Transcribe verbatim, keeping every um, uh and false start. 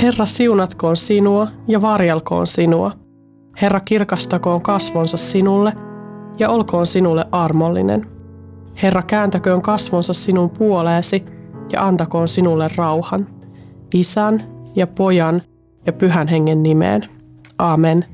Herra siunatkoon sinua ja varjelkoon sinua. Herra kirkastakoon kasvonsa sinulle ja olkoon sinulle armollinen. Herra kääntäköön kasvonsa sinun puoleesi ja antakoon sinulle rauhan. Isän ja Pojan ja Pyhän Hengen nimeen. Aamen.